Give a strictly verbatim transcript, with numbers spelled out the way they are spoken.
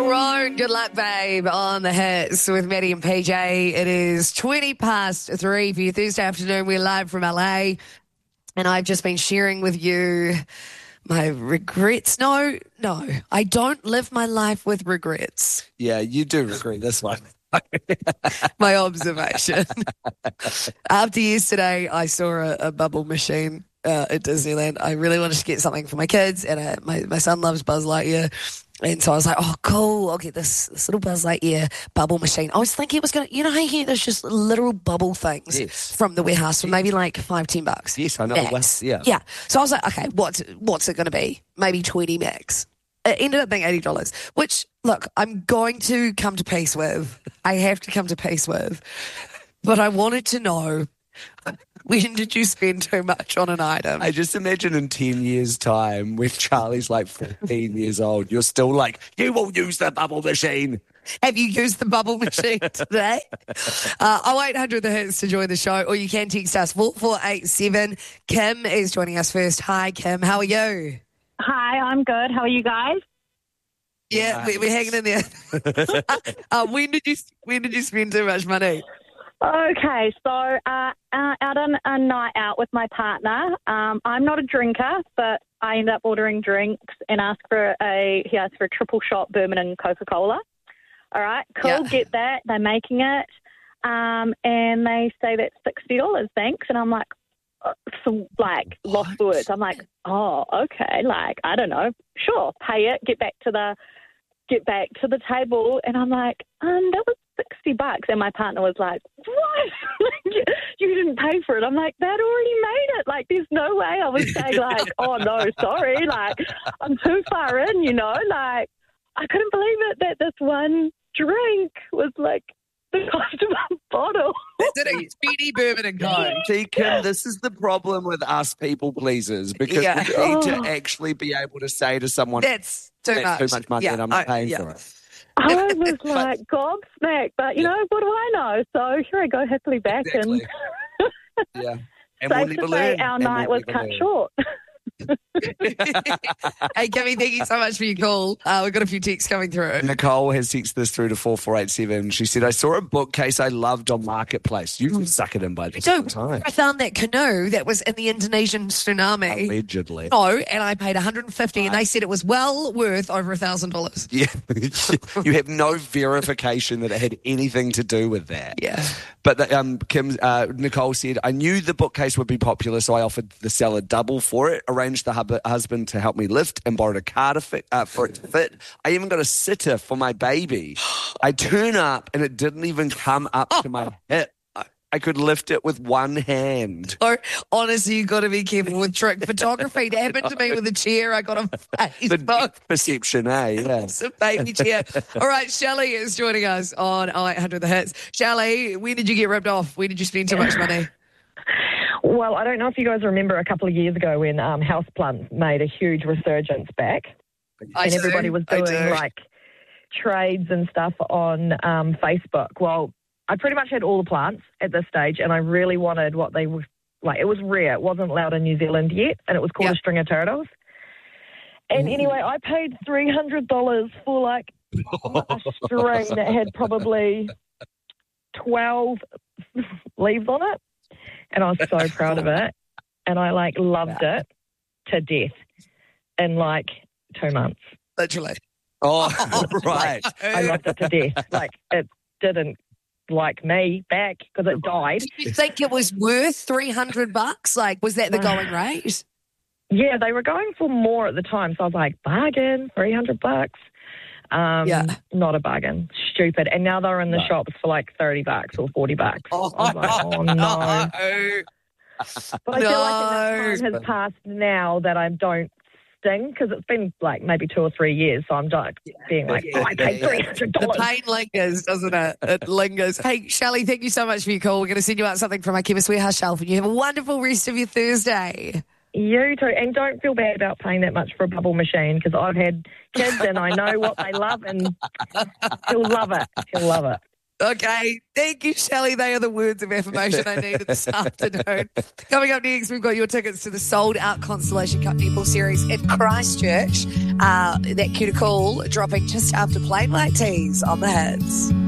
Roan, good luck, babe, on the hits with Maddie and P J. It is twenty past three for your Thursday afternoon. We're live from L A, and I've just been sharing with you my regrets. No, no, I don't live my life with regrets. Yeah, you do regret this one. My observation. After yesterday, I saw a, a bubble machine uh, at Disneyland. I really wanted to get something for my kids, and uh, my, my son loves Buzz Lightyear. And so I was like, oh, cool, I'll get this, this little Buzz Lightyear bubble machine. I was thinking it was going to, you know how you get those just literal bubble things yes. from the warehouse for maybe like five, ten bucks? Yes, I know. Max. Yeah. Yeah. So I was like, okay, what's, what's it going to be? Maybe twenty max. It ended up being eighty dollars, which, look, I'm going to come to peace with. I have to come to peace with. But I wanted to know, when did you spend too much on an item? I just imagine in ten years' time, when Charlie's like fifteen years old, you're still like, you will use the bubble machine. Have you used the bubble machine today? uh, oh eight hundred the hits to join the show, or you can text us four four eight seven. Kim is joining us first. Hi, Kim. How are you? Hi, I'm good. How are you guys? Yeah, we, we're hanging in there. uh, when did you when did you spend too much money? Okay, so uh, uh, out on a night out with my partner. Um, I'm not a drinker, but I ended up ordering drinks and asked for a he asked for a triple shot bourbon and Coca-Cola. All right, cool, yeah. Get that. They're making it, um, and they say that's sixty dollars. Thanks, and I'm like, uh, so, like lost for words. I'm like, oh, okay, like I don't know, sure, pay it, get back to the get back to the table, and I'm like, um, that was sixty bucks, and my partner was like, what? you, you didn't pay for it. I'm like, that already made it. Like, there's no way I was saying like, oh no, sorry, like I'm too far in, you know, like I couldn't believe it that this one drink was like the cost of a bottle. Is it a speedy bourbon and Coke? See, Kim, this is the problem with us people pleasers, because Yeah. we need Oh. to actually be able to say to someone, That's too that's much. too much money Yeah, and I'm not I- paying yeah. for it. I was like gobsmacked, but you Yeah. know, what do I know? So here I go, happily back, Exactly. Yeah. and And we'll safe never to say learn. our And night we'll was never cut learn. short. Hey, Kimmy, thank you so much for your call. Uh, we've got a few texts coming through. Nicole has texted this through to four four eight seven. She said, I saw a bookcase I loved on Marketplace. You can suck it in by the So time. I found that canoe that was in the Indonesian tsunami. Allegedly. No, and I paid one hundred fifty dollars, and they said it was well worth over one thousand dollars. Yeah. You have no verification that it had anything to do with that. Yeah. But the, um, Kim, uh, Nicole said, I knew the bookcase would be popular, so I offered the seller double for it, arranged the hub- husband to help me lift, and borrowed a car to fit, uh, for it to fit. I even got a sitter for my baby. I turn up, and it didn't even come up to my hip. I, I could lift it with one hand. Or honestly, you got to be careful with trick photography. That happened to me with a chair I got on The Facebook. perception, eh? Yeah. It's a baby chair. All right, Shelley is joining us on oh eight hundred the hits. Shelley, when did you get ripped off? When did you spend too much money? Well, I don't know if you guys remember a couple of years ago when um, houseplants made a huge resurgence back, I and do, everybody was I doing do. like trades and stuff on um, Facebook. Well, I pretty much had all the plants at this stage, and I really wanted what they were like. It was rare; it wasn't allowed in New Zealand yet, and it was called Yeah. a string of turtles. And Ooh. anyway, I paid three hundred dollars for like a string that had probably twelve leaves on it, and I was so proud of it, and I like loved it to death in like two months. Literally. Oh, right. I loved it to death. Like it didn't like me back because it died. Did you think it was worth three hundred bucks? Like, was that the going rate? Yeah, they were going for more at the time, so I was like, bargain, three hundred bucks. Um, Yeah. Not a bargain. Stupid. And now they're in the No. shops for like thirty bucks or forty bucks. Oh, I was like, oh no. no. But I feel like No. enough time has passed now that I don't sting, because it's been like maybe two or three years, so I'm done being like, oh, I paid three hundred The dollars. pain lingers, doesn't it? It lingers. Hey, Shelley, thank you so much for your call. We're going to send you out something from our Chemist Warehouse shelf, and you have a wonderful rest of your Thursday. You too. And don't feel bad about paying that much for a bubble machine, because I've had kids and I know what they love, and he'll love it. He'll love it. Okay, thank you, Shelley. They are the words of affirmation I needed this afternoon. Coming up next, we've got your tickets to the sold-out Constellation Cup Netball Series in Christchurch. Uh, that cue to call dropping just after Plain White Tees on the Hits.